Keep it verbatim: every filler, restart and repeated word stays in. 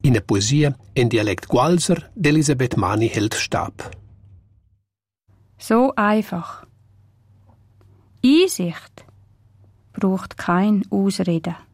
Eine Poesie in Dialekt Gualser d'Elisabeth Mani hält Stab. So einfach. Einsicht braucht kein Ausreden.